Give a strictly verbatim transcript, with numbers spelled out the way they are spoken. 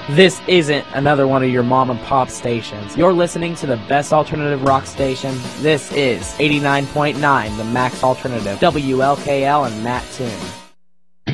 This isn't another one of your mom and pop stations. You're listening to the best alternative rock station. This is eighty-nine point nine, the Max Alternative, W L K L and Matt Toon.